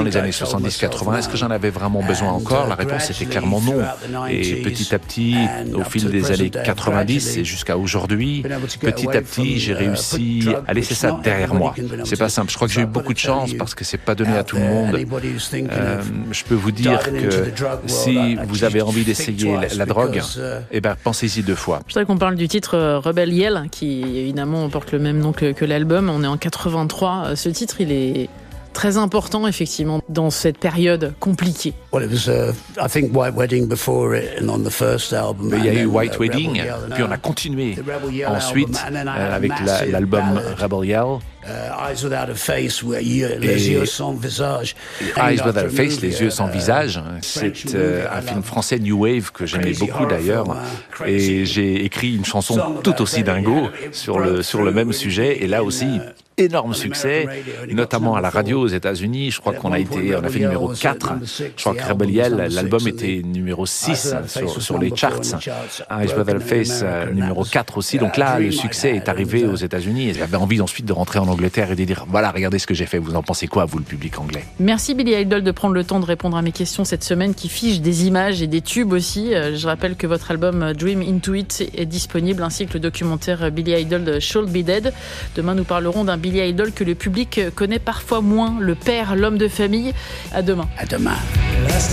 les années 70-80. Est-ce que j'en avais vraiment besoin encore? La réponse était clairement non. Et petit à petit, au fil des années 90 et jusqu'à aujourd'hui, petit à petit, j'ai réussi à laisser ça derrière moi. C'est pas simple. Je crois que j'ai eu beaucoup de chance parce que c'est pas donné à tout le monde. Je peux vous dire que si vous avez envie d'essayer la drogue, pensez-y 2 fois. Je voudrais qu'on parle du titre Rebel Yell, qui évidemment porte le même nom que l'album. On est en 83. Ce titre, il est très important, effectivement, dans cette période compliquée. Il y a eu White Wedding, puis on a continué ensuite avec l'album Rebel Yell. Eyes Without a Face, les yeux sans visage. Eyes Without a Face, les yeux sans visage. C'est un film français New Wave que j'aimais beaucoup d'ailleurs. Et j'ai écrit une chanson tout aussi dingo sur le même sujet. Et là aussi, énorme succès, notamment à la radio aux États-Unis. Je crois qu'on a fait numéro 4. Je crois que Rebel Yell, l'album était numéro 6 sur les charts. Eyes Without a Face, numéro 4 aussi. Donc là, le succès est arrivé aux États-Unis. Et j'avais envie ensuite de rentrer en Angleterre et de dire, voilà, regardez ce que j'ai fait. Vous en pensez quoi, vous, le public anglais? Merci Billy Idol de prendre le temps de répondre à mes questions cette semaine, qui fiche des images et des tubes aussi. Je rappelle que votre album Dream Into It est disponible, ainsi que le documentaire Billy Idol de Should Be Dead. Demain, nous parlerons d'un Billy Idol que le public connaît parfois moins, le père, l'homme de famille. À demain. À demain.